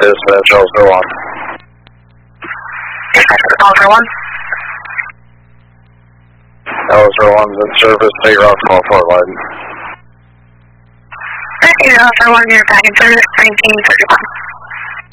dispatch, also on. Alpha 1. Alpha 1's in service, take route 12-4 line. Alpha 1, you're back in service, 1931.